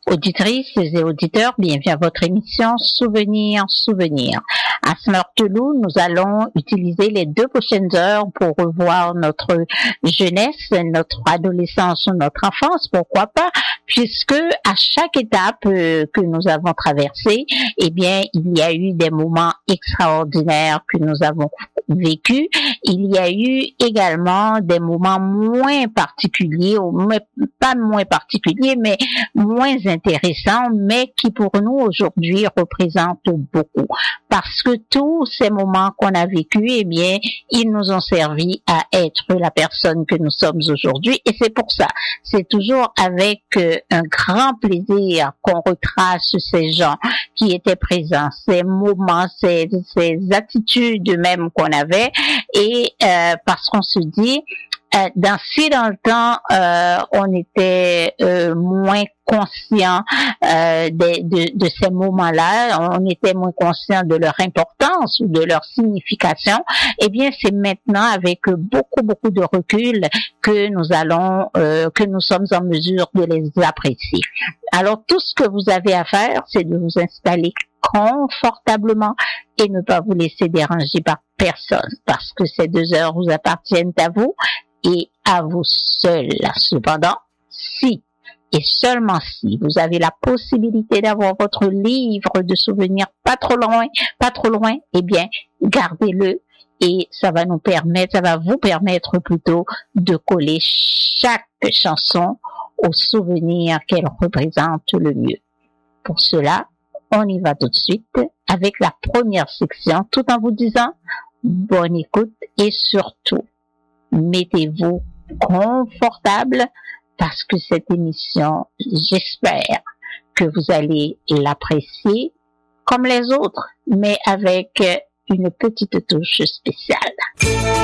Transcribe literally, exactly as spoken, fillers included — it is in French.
Auditrices et auditeurs, bienvenue à votre émission Souvenirs, Souvenirs. À Smurtelou, nous allons utiliser les deux prochaines heures pour revoir notre jeunesse, notre adolescence ou notre enfance, pourquoi pas, puisque à chaque étape euh, que nous avons traversée, eh bien, il y a eu des moments extraordinaires que nous avons vécus. Il y a eu également des moments moins particuliers, ou moins, pas moins particuliers, mais moins intéressants, mais qui pour nous aujourd'hui représentent beaucoup. Parce que tous ces moments qu'on a vécus, eh bien, ils nous ont servi à être la personne que nous sommes aujourd'hui. Et c'est pour ça, c'est toujours avec euh, un grand plaisir qu'on retrace ces gens qui étaient présents, ces moments, ces, ces attitudes même qu'on avait. Et euh, parce qu'on se dit, euh, dans si dans le temps, euh, on était euh, moins conscient euh, de, de, de ces moments-là, on était moins conscient de leur importance ou de leur signification. Eh bien, c'est maintenant avec beaucoup beaucoup de recul que nous allons, euh, que nous sommes en mesure de les apprécier. Alors, tout ce que vous avez à faire, c'est de vous installer confortablement et ne pas vous laisser déranger par personne, parce que ces deux heures vous appartiennent à vous et à vous seuls. Cependant, si et seulement si vous avez la possibilité d'avoir votre livre de souvenirs pas trop loin, pas trop loin, eh bien, gardez-le et ça va nous permettre, ça va vous permettre plutôt de coller chaque chanson au souvenir qu'elle représente le mieux. Pour cela, on y va tout de suite avec la première section, tout en vous disant bonne écoute et surtout, mettez-vous confortable parce que cette émission, j'espère que vous allez l'apprécier comme les autres, mais avec une petite touche spéciale.